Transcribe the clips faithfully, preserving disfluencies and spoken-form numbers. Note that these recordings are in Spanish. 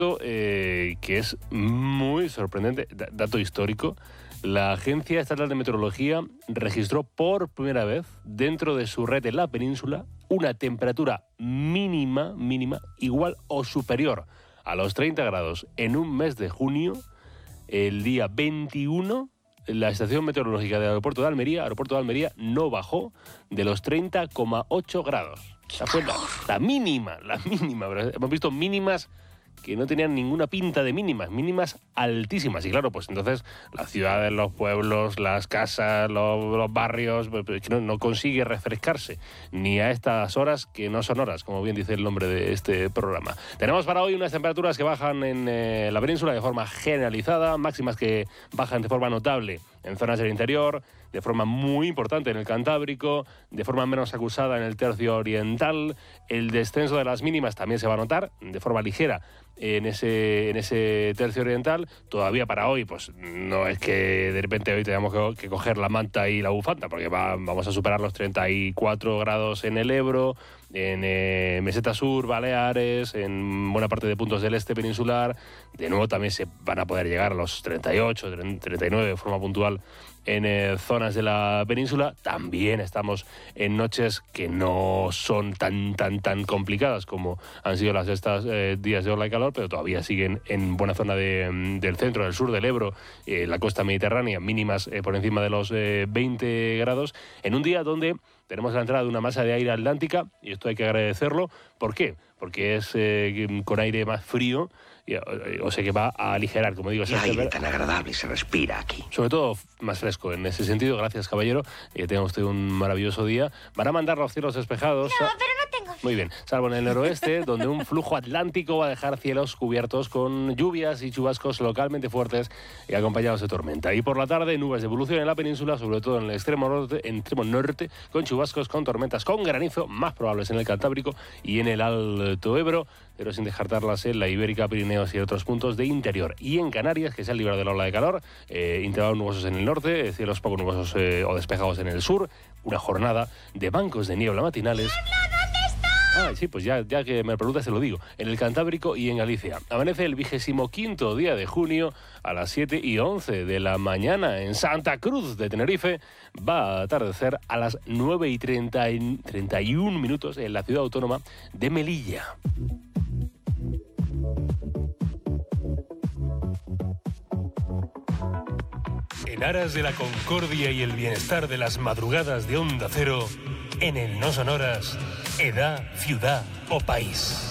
Eh, que es muy sorprendente, dato histórico. La Agencia Estatal de Meteorología registró por primera vez dentro de su red en la península una temperatura mínima, mínima, igual o superior a los treinta grados en un mes de junio. El día veintiuno, la estación meteorológica del aeropuerto de Almería, aeropuerto de Almería, no bajó de los treinta coma ocho grados. Esa fue la, la mínima, la mínima. Hemos visto mínimas que no tenían ninguna pinta de mínimas, mínimas altísimas. Y claro, pues entonces las ciudades, los pueblos, las casas, los, los barrios, pues, que no, no consigue refrescarse ni a estas horas que no son horas, como bien dice el nombre de este programa. Tenemos para hoy unas temperaturas que bajan en eh, la península de forma generalizada, máximas que bajan de forma notable en zonas del interior, de forma muy importante en el Cantábrico, de forma menos acusada en el tercio oriental. El descenso de las mínimas también se va a notar de forma ligera en ese, en ese tercio oriental. Todavía para hoy, pues no es que de repente hoy tengamos que, que coger la manta y la bufanda, porque va, vamos a superar los treinta y cuatro grados en el Ebro, en eh, Meseta Sur, Baleares, en buena parte de puntos del este peninsular. De nuevo también se van a poder llegar a los treinta y ocho, treinta y nueve de forma puntual en eh, zonas de la península. También estamos en noches que no son tan tan tan complicadas como han sido las de estos eh, días de ola y calor, pero todavía siguen en buena zona de, del centro, del sur del Ebro, eh, la costa mediterránea, mínimas eh, por encima de los eh, veinte grados, en un día donde tenemos la entrada de una masa de aire atlántica, y esto hay que agradecerlo. ¿Por qué? Porque es eh, con aire más frío, y, o sea que va a aligerar, como digo. Qué aire tan agradable se respira aquí. Sobre todo más fresco en ese sentido. Gracias, caballero. Que tenga usted un maravilloso día. Van a mandar los cielos despejados. No, pero no tengo. Muy bien. Salvo en el noroeste, donde un flujo atlántico va a dejar cielos cubiertos con lluvias y chubascos localmente fuertes y acompañados de tormenta. Y por la tarde, nubes de evolución en la península, sobre todo en el extremo norte, en extremo norte, con chubascos, con tormentas, con granizo, más probables en el Cantábrico y en el Alto Ebro, pero sin descartarlas en la Ibérica, Pirineos y otros puntos de interior. Y en Canarias, que se han librado de la ola de calor, eh, intervalos nubosos en el norte, cielos poco nubosos eh, o despejados en el sur, una jornada de bancos de niebla matinales. ¿Dónde está? Ah, sí, pues ya, ya que me preguntas te lo digo. En el Cantábrico y en Galicia. Amanece el vigésimo quinto día de junio a las siete y once de la mañana. En Santa Cruz de Tenerife va a atardecer a las nueve y treinta y uno minutos en la ciudad autónoma de Melilla. En aras de la concordia y el bienestar de las madrugadas de Onda Cero, en el No Sonoras, edad, ciudad o país.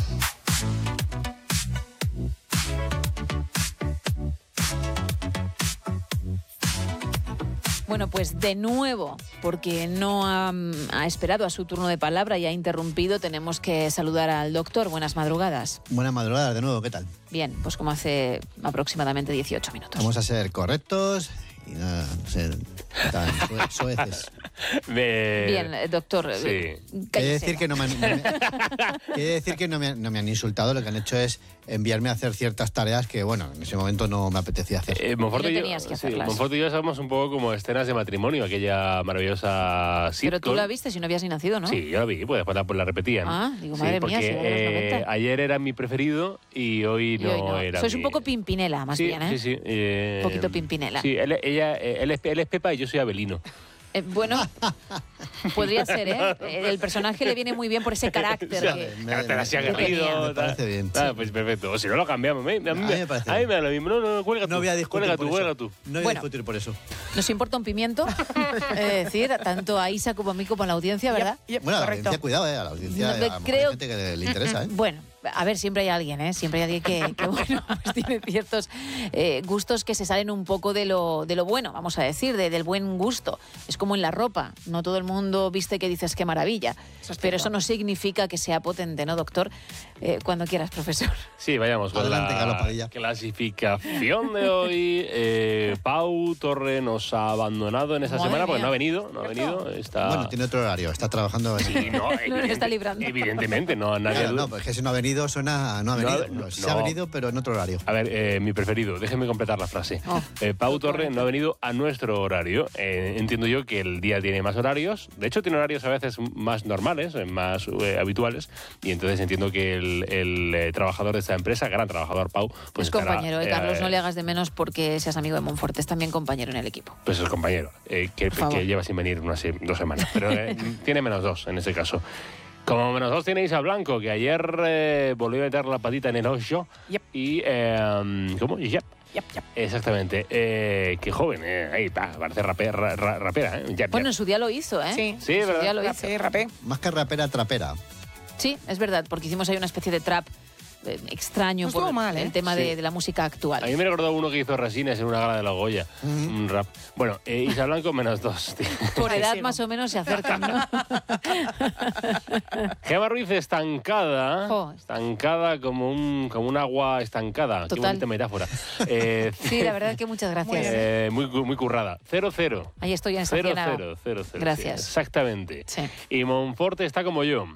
Bueno, pues de nuevo, porque no ha, ha esperado a su turno de palabra y ha interrumpido, tenemos que saludar al doctor. Buenas madrugadas. Buenas madrugadas de nuevo, ¿qué tal? Bien, pues como hace aproximadamente dieciocho minutos. Vamos a ser correctos y no, no ser tan soeces. Me... Bien, doctor. Sí. Quiere decir que, no me, han, no me, quiere decir que no, me, no me han insultado, lo que han hecho es enviarme a hacer ciertas tareas que, bueno, en ese momento no me apetecía hacer. Eh, Monfort no y yo, tenías que sí, hacerlas. Monfort y yo somos un poco como escenas de matrimonio, aquella maravillosa sitcom. Pero tú la viste si no habías ni nacido, ¿no? Sí, yo la vi, pues después la, pues la repetían. Ah, digo, Sí, madre porque, mía, si era de los eh, noventa. ayer era mi preferido y hoy no, Y hoy no. era Sois mi... un poco Pimpinela, más sí, bien, ¿eh? Sí, sí. Eh, Un poquito Pimpinela. Sí, él, ella, él, es, él es Pepa y yo soy Abelino. Eh, bueno, podría ser, ¿eh? El personaje le viene muy bien por ese carácter. O sea, que... me- carácter así me- me aguerrido. parece- me tal. parece bien, Ah, sí. pues perfecto. O si no lo cambiamos. A mí, a mí, A mí me parece a mí bien. me da lo mismo. No, no, no, cuelga tú. No voy a discutir Cuelga por tú, eso. cuelga tú. No voy Bueno. a discutir por eso. Nos importa un pimiento, es decir, tanto a Isa como a mí como a la audiencia, ¿verdad? Yep, Bueno, a la correcto. audiencia, cuidado, ¿eh? A la audiencia, No, a lo mejor creo- hay gente que le interesa, ¿eh? Bueno, a ver, siempre hay alguien, ¿eh? Siempre hay alguien que, que bueno, pues tiene ciertos eh, gustos que se salen un poco de lo, de lo bueno, vamos a decir, de, del buen gusto. Es como en la ropa, no todo el mundo viste que dices qué maravilla, Eso es pero cierto. eso no significa que sea potente, ¿no, doctor? Eh, cuando quieras, profesor. Sí, vayamos con Adelante, la Carlos Padilla. clasificación de hoy. Eh, Pau Torre nos ha abandonado en esta Madre semana porque mía. no ha venido, no ha ¿Cierto? venido. Está... Bueno, tiene otro horario, está trabajando en... Sí, no, No, no está librando. Evidentemente, no, nadie Claro, duda. no, pues que si no ha venido venido suena a no ha No, venido. no, Se ha no. venido, pero en otro horario. A ver, eh, mi preferido, déjenme completar la frase. Oh. Eh, Pau Torre no ha venido a nuestro horario. Eh, entiendo yo que el día tiene más horarios. De hecho, tiene horarios a veces más normales, eh, más eh, habituales. Y entonces entiendo que el, el, eh, trabajador de esta empresa, gran trabajador Pau, pues Es compañero, estará, ¿eh, Carlos? eh, No le hagas de menos porque seas amigo de Monforte, es también compañero en el equipo. Pues es compañero, eh, que, Por favor. que lleva sin venir unas se- dos semanas. Pero eh, tiene menos dos en ese caso. Como menos dos tiene Isa Blanco, que ayer eh, volvió a meter la patita en el hoyo. Yep. Y, eh, ¿cómo? Yep. Yep, yep. Exactamente. Eh, qué joven, eh. Ahí, pa, parece rape- ra- ra- rapera, ¿eh? Yep, Bueno, en yep. su día lo hizo, ¿eh? Sí. Sí, en su ¿verdad? día lo hizo. Rapé, rapé. Más que rapera, trapera. Sí, es verdad, porque hicimos ahí una especie de trap eh, extraño No por estuvo mal, ¿eh? el tema de, Sí. de la música actual. A mí me recordó uno que hizo Resines en una gala de la Goya. Un rap. Bueno, eh, Isa Blanco menos dos. tío. Por edad Sí, más o menos se acercan, ¿no? Gemma Ruiz estancada. Jo. Estancada como un, como un agua estancada. Qué Total. bonita metáfora. Eh, Sí, la verdad que muchas gracias. Eh, muy, cu- muy currada. Cero, cero. Ahí estoy en Cero, estacionado. cero, cero, cero. Gracias. Sí, exactamente. Sí. Y Monforte está como yo.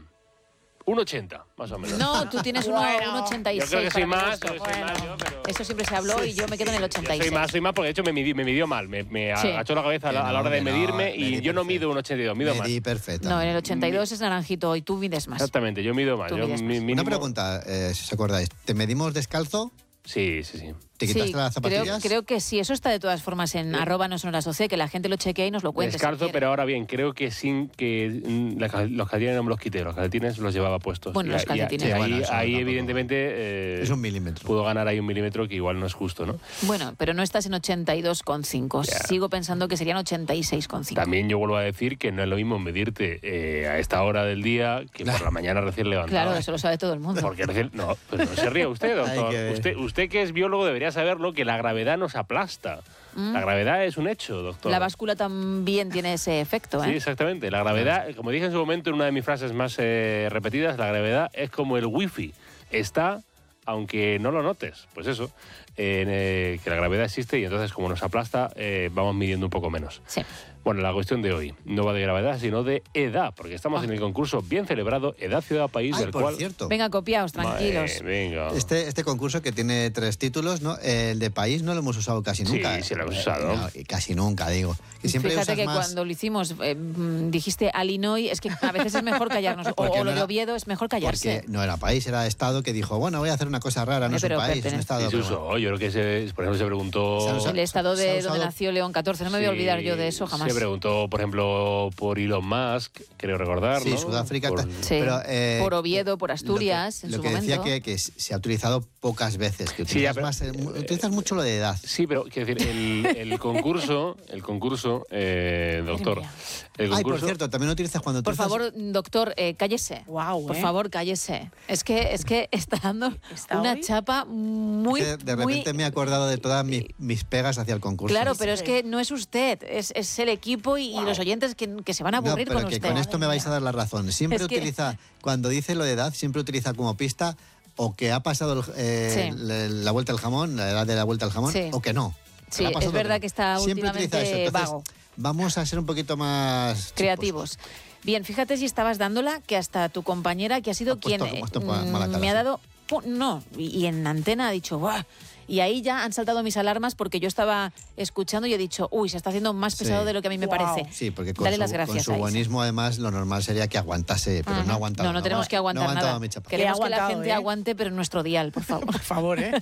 Un ochenta, más o menos. No, tú tienes uno- Bueno. un ochenta y Yo seis. creo que soy para mi más, gusto. yo soy más yo, pero... Eso siempre se habló y yo me quedo en el ochenta y Yo seis. soy más, soy más porque de hecho me, midí- me midió mal. Me, me Sí. agachó la cabeza a la, Que a la hora no, de que no, medirme y medí yo no perfecto. mido un ochenta y dos, mido más. Medí perfecta. No, en el ochenta y dos es naranjito y tú mides más. Exactamente, yo mido más. Tú Yo mides mi- más. mínimo- Una pregunta, eh, si os acordáis. ¿Te medimos descalzo? Sí, sí, sí. ¿Te quitaste Sí, las creo, zapatillas? creo que sí, eso está de todas formas en arroba no son las doce, que la gente lo chequee y nos lo cuente. si Descalzo, quiere. pero ahora bien, creo que sin que mm, la cal- los calcetines no me los quité, los calcetines los llevaba puestos. Bueno, Y los a- y a- calcetines. y Sí, ahí, bueno, eso ahí, tampoco. evidentemente eh, Es un milímetro. pudo ganar ahí un milímetro que igual no es justo, ¿no? Bueno, pero no estás en ochenta y dos coma cinco. Ya. Sigo pensando que serían ochenta y seis coma cinco. También yo vuelvo a decir que no es lo mismo medirte eh, a esta hora del día que por la mañana recién levantado. Claro, eso lo sabe todo el mundo. Porque recién... No, pues no se ríe usted, doctor. Hay que- Usted, usted que es biólogo debería saberlo, que la gravedad nos aplasta. La gravedad es un hecho, doctor. Mm. La báscula también tiene ese efecto, Sí, ¿eh? exactamente. La gravedad, como dije en su momento en una de mis frases más eh, repetidas, la gravedad es como el wifi. Está, aunque no lo notes. Pues eso, en, eh, que la gravedad existe y entonces como nos aplasta, eh, vamos midiendo un poco menos. Sí. Bueno, la cuestión de hoy no va de gravedad, sino de edad, porque estamos en el concurso bien celebrado Edad, Ciudad, País, Ay, del por cual... cierto. Venga, copiaos, tranquilos. Vale, venga. Este, este concurso que tiene tres títulos, ¿no? El de país no lo hemos usado casi Sí, nunca. sí lo hemos Eh, usado. no, y casi nunca, digo. Que siempre Fíjate usas que más... cuando lo hicimos eh, mm, dijiste Illinois, es que a veces es mejor callarnos. O, Porque o lo no de era- Oviedo es mejor callarse. Porque no era país, era Estado que dijo, bueno, voy a hacer una cosa rara, no Eh, es un pero país, es un pertenece- Estado. Sí, se pero bueno. usó. Yo creo que, se, por ejemplo, se preguntó... Se ha usado- El estado se ha de usado- donde nació León catorce, no me voy a Sí, olvidar yo de eso jamás. Se preguntó, por ejemplo, por Elon Musk, creo recordar, Sí, ¿no? Sudáfrica. Por- ta- Sí, pero, eh, por Oviedo, por Asturias, lo que, en lo su que decía momento. que, que se ha utilizado pocas veces. Que Sí, ya, utilizas, pero- más, eh, mu- utilizas mucho lo de edad. Sí, pero quiero decir, el, el concurso, el concurso, eh, doctor, mía. el Ay, por concurso... cierto, también lo utilizas cuando Por utilizas- favor, doctor, eh, cállese. Guau, Por ¿eh? favor, cállese. Es que, es que está dando ¿Está una hoy? chapa muy. que de muy- repente me he acordado de todas mis, mis pegas hacia el concurso. Claro, Sí, pero sí. es que no es usted, es, es el equipo y, y los oyentes que, que se van a No, aburrir pero con que usted. con esto me vais a dar la razón. Siempre Es que- utiliza, cuando dice lo de edad, siempre utiliza como pista o que ha pasado el- eh, Sí. la, la vuelta al jamón, la edad de la vuelta al jamón, Sí. o que no. Sí, ha pasado es verdad o no. que está Siempre utiliza últimamente eso. Entonces, vago. Vamos a ser un poquito más Creativos. Bien, fíjate si estabas dándola, que hasta tu compañera, que ha sido Ha puesto- quien ha puesto eh, pa- mala cara, me ha sí. dado... pu- No, y, y en antena ha dicho, ¡buah! Y ahí ya han saltado mis alarmas porque yo estaba escuchando y he dicho, uy, se está haciendo más Sí. pesado de lo que a mí me Guau. parece. Sí, porque con Dale su, las con gracias su a Isa. buenismo, además, lo normal sería que aguantase, pero no Ajá. ha aguantado. No, no tenemos que aguantar no ha aguantado nada. mi chapa. Queremos Le ha que la aguantado, gente ¿eh? aguante, pero en nuestro dial, por favor. Por favor, ¿eh?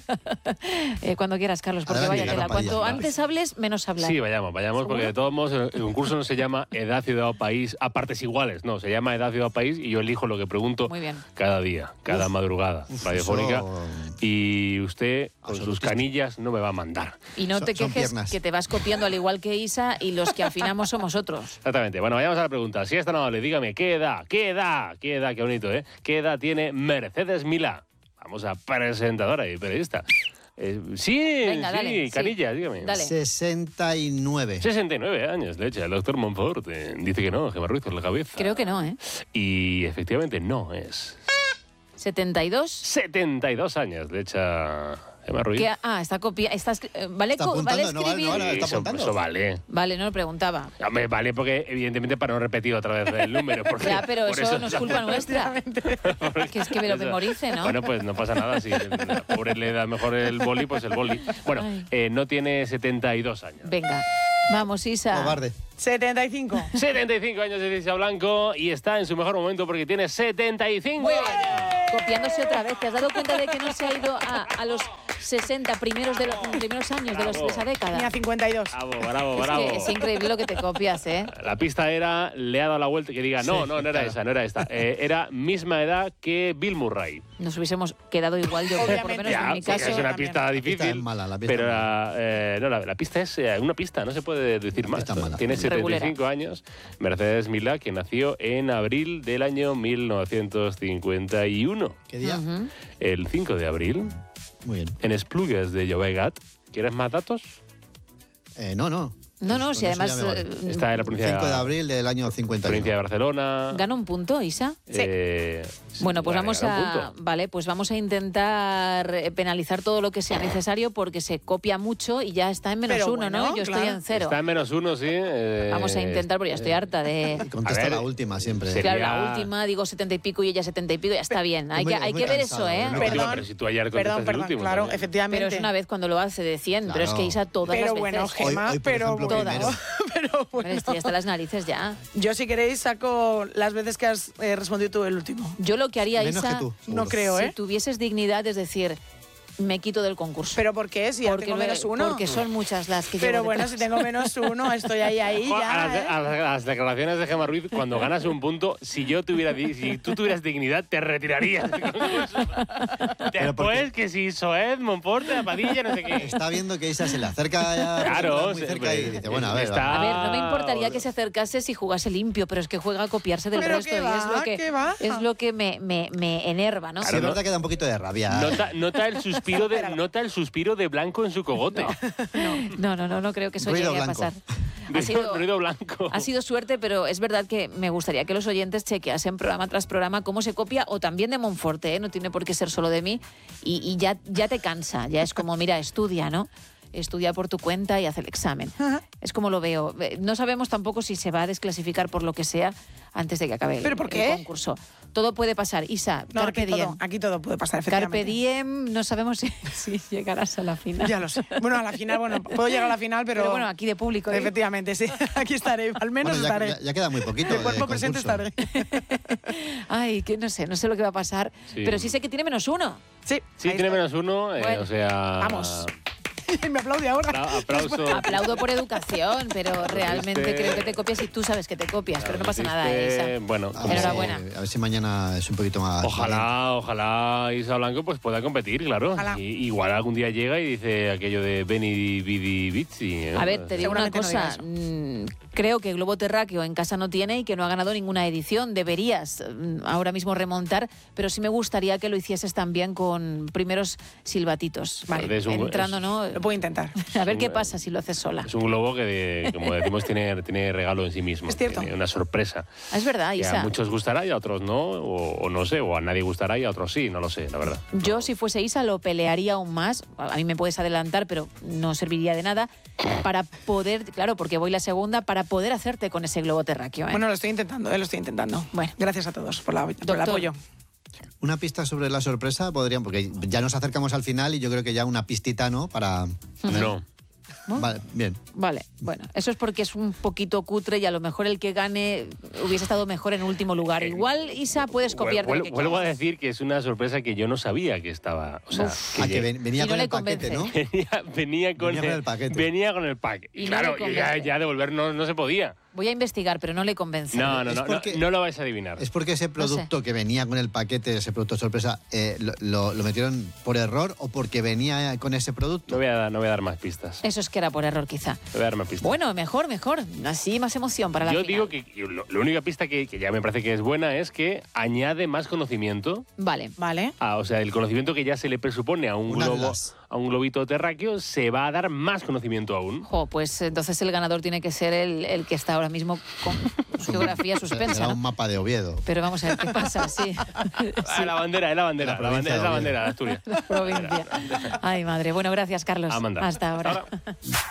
Eh, cuando quieras, Carlos, porque Adelante, vaya tela. Carlos Padilla. Cuanto Vale. antes hables, menos hablar. Sí, vayamos, vayamos, porque de todos modos el el concurso no se llama Edad, Ciudad o País a partes iguales, no, se llama Edad, Ciudad o País y yo elijo lo que pregunto Muy bien. cada día, cada madrugada uf, radiofónica eso- y usted con sus Absolutista. canillas no me va a mandar. Y no Son- te son quejes piernas. que te vas copiando al igual que Isa y los que afinamos somos otros. Exactamente. Bueno, vayamos a la pregunta. Si es tan amable, dígame, ¿qué edad? ¿Qué edad? ¿Qué edad? Qué bonito, ¿eh? ¿Qué edad tiene Mercedes Milá? Vamos a presentadora y periodista. Eh, sí, Venga, sí, dale, sí. canillas, dígame. Dale. sesenta y nueve. sesenta y nueve años, leche. El doctor Monfort eh, dice que no, Gemma Ruiz por la cabeza. Creo que no, ¿eh? Y efectivamente no es. setenta y dos. setenta y dos años, le echa Gemma Ruiz. ¿Qué? Ah, está copia, estás, eh, ¿vale, Está co- apuntando, ¿vale no vale, escribir? no vale. Sí, está eso, apuntando. eso vale. Vale, no lo preguntaba. Hombre, vale porque, evidentemente, para no repetir otra vez el número. Porque, Ya, pero por eso no es culpa nuestra. Por Que es que me lo eso. memorice, ¿no? Bueno, pues no pasa nada. Si el pobre le da mejor el boli, pues el boli. Bueno, Ay. eh, no tiene setenta y dos años. Venga, vamos, Isa. Cobarde. setenta y cinco. setenta y cinco años de Isa Blanco y está en su mejor momento porque tiene setenta y cinco Muy bien. años. Copiándose otra vez. ¿Te has dado cuenta de que no se ha ido a, a los sesenta primeros, de los, primeros años de, los, de esa Ni a década? cincuenta y dos. Bravo, bravo, Es, bravo. que es increíble lo que te copias, ¿eh? La pista era, le ha dado la vuelta y que diga, no, Sí, no, no era claro. esa, no era esta. Eh, era misma edad que Bill Murray. Nos hubiésemos quedado igual, yo creo, por lo menos Ya, en mi porque caso. es una también. pista La difícil. pista es mala, la pista pero es la, eh, no, la, la pista es eh, una pista, no se puede decir más. pista es mala. Tiene setenta y cinco Regulera. años. Mercedes Milá, que nació en abril del año mil novecientos cincuenta y uno. ¿Qué día? Ujú. El cinco de abril, Muy bien. en Esplugues de Llobregat. ¿Quieres más datos? Eh, no, no. No, no, Con si eso además ya me vale. eh, Está en la provincia, cinco de abril del año cincuenta y provincia de uno. Barcelona. gana un punto, Isa. Sí. Eh, Bueno, pues vale, vamos gana un a, punto. vale, pues vamos a intentar eh, penalizar todo lo que sea necesario porque se copia mucho y ya está en menos Pero uno, bueno, ¿no? Yo estoy claro. en cero. Está en menos uno, sí. eh, Vamos a intentar, porque ya estoy harta de. Y contesta A ver, la última siempre. sería- Claro, la última digo setenta y pico y ella setenta y pico, ya está bien. Hay muy- que, hay muy que ver cansado, eso, ¿eh? ¿no? No, Perdón, pero si tú ayer contestaste Perdón, el perdón, último claro, también. efectivamente. Pero es una vez cuando lo hace de cien, pero es que Claro. Isa todas Pero las bueno, veces. Hoy- Gema, hoy, por pero, ejemplo, bueno, primero. pero Pero bueno. estoy hasta las narices ya. Yo, si queréis, saco las veces que has eh, respondido tú el último. Yo lo que haría, Menos Isa, que tú. No seguro. creo, si ¿eh? tuvieses dignidad, es decir, me quito del concurso. ¿Pero por qué? Si ya porque, tengo luego- menos uno. porque son muchas las que Pero llevo bueno, detrás. si tengo menos uno, estoy ahí, ahí, Jo, a, las, ya, ¿eh? a las- a las declaraciones de Gemma Ruiz, cuando ganas un punto, si yo tuviera di- si tú tuvieras dignidad, te retirarías. del concurso. Después que si Soed, Monforte, Padilla, no sé qué. Está viendo que Isa se le acerca ya Claro, muy se- cerca y dice, bueno, a ver, está- va. A ver, no me importaría que se acercase si jugase limpio, pero es que juega a copiarse del Pero resto qué y es va, lo que, qué va. es lo que me, me, me enerva, ¿no? Sí, Claro, es no- verdad que da un poquito de rabia. Nota, nota el suspiro de nota el suspiro de Blanco en su cogote. No, no, no, no creo que eso Ruido llegue blanco. a pasar. Ha sido, Ruido blanco. ha sido suerte, pero es verdad que me gustaría que los oyentes chequeasen programa tras programa cómo se copia, o también de Monforte, ¿eh? No tiene por qué ser solo de mí, y, y ya, ya te cansa, ya es como, mira, estudia, ¿no? Estudia por tu cuenta y haz el examen. Es como lo veo. Eh, No sabemos tampoco si se va a desclasificar por lo que sea antes de que acabe el, ¿Pero por el qué? concurso. Todo puede pasar. Isa, No, carpe aquí diem. todo, aquí todo puede pasar, Carpe efectivamente. diem, no sabemos si, si llegarás a la final. Ya lo sé. Bueno, a la final, bueno, puedo llegar a la final, pero... Pero bueno, aquí de público. ¿eh? Efectivamente, sí. Aquí estaré, al menos Bueno, ya, estaré. ya- ya queda muy poquito. De de cuerpo presente concurso. estaré. Ay, que no sé, no sé lo que va a pasar. Sí. Pero sí sé que tiene menos uno. Sí, Sí, ahí tiene está. menos uno, eh, Bueno, o sea. vamos. Me aplaude ahora. Apla- Aplauso. Aplaudo por educación, pero realmente Fuiste- creo que te copias y tú sabes que te copias, pero no pasa nada, ¿eh, Hiciste- Isa. Bueno, A ver, si, Enhorabuena. a ver si mañana es un poquito más. ojalá, ojalá Isa Blanco pues pueda competir, claro. Ojalá. Y, igual algún día llega y dice aquello de Beni Bidi Bici. ¿no? A ver, te digo una Seguramente no diga cosa. eso. mm, creo que Globo Terráqueo en casa no tiene y que no ha ganado ninguna edición. Deberías mm, ahora mismo remontar, pero sí me gustaría que lo hicieses también con primeros silbatitos. Vale. Es un- Entrando, es- ¿no? Lo puedo intentar. A ver un- qué pasa si lo haces sola. Es un globo que, de- como decimos, tiene, tiene regalo en sí mismo. Es cierto. Tiene una sorpresa. Ah, es verdad, Que a Isa. muchos gustará y a otros no, o, o no sé, o a nadie gustará y a otros sí, no lo sé, la verdad. Yo, si fuese Isa, lo pelearía aún más. A mí me puedes adelantar, pero no serviría de nada para poder, claro, porque voy la segunda, para poder hacerte con ese globo terráqueo. ¿eh? Bueno, lo estoy intentando, eh, lo estoy intentando. Bueno. Gracias a todos por, la- por el Doctor. apoyo. Una pista sobre la sorpresa podrían, porque ya nos acercamos al final y yo creo que ya una pistita, ¿no? Para. No. ¿No? Vale, bien. Vale, bueno, eso es porque es un poquito cutre y a lo mejor el que gane hubiese estado mejor en último lugar. Igual, Isa, puedes copiar de lo Vuel- que Vuelvo a quieras. decir que es una sorpresa que yo no sabía que estaba. O sea, Uf. que Ah, que lleg- ven- venía Y no con le el paquete, ¿no? convence. venía, venía con Venía con el paquete. Venía con el pack. Y no claro, le y ya, convence. ya devolver no, no se podía. Voy a investigar, pero no le convence. No, no, Es no, no, porque- no lo vais a adivinar. ¿Es porque ese producto que venía con el paquete, ese producto sorpresa, eh, lo, lo- lo metieron por error o porque venía con ese No producto? voy, a, dar- no voy a dar más pistas. Eso es que era por error, quizá. No voy a dar más pistas. Bueno, mejor, mejor. Así más emoción para la Yo final. digo que yo- lo- la única pista que, que ya me parece que es buena es que añade más conocimiento. Vale. Vale. a- o sea, el conocimiento que ya se le presupone a un Un globo, atlas. a un globito terráqueo, se va a dar más conocimiento aún. Jo, pues entonces el ganador tiene que ser el, el que está ahora mismo con su geografía suspensa, Será ¿no? un mapa de Oviedo. Pero vamos a ver qué pasa, sí. Ah, la bandera, es la bandera, La la, bandera, es la provincia de bandera de Asturias. Provincia. Ay, madre. Bueno, gracias, Carlos. A mandar. Hasta ahora. Hasta ahora.